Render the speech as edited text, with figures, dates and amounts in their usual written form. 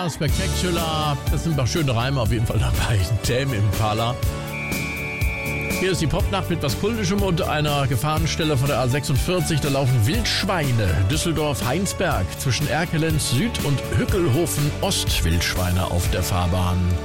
Spectacular, Spectacular. Das sind ein paar schöne Reime auf jeden Fall dabei. Tame Impala. Hier ist die Popnacht mit was Kultischem und einer Gefahrenstelle von der A46. Da laufen Wildschweine. Düsseldorf-Heinsberg zwischen Erkelenz Süd und Hückelhofen Ost. Wildschweine auf der Fahrbahn.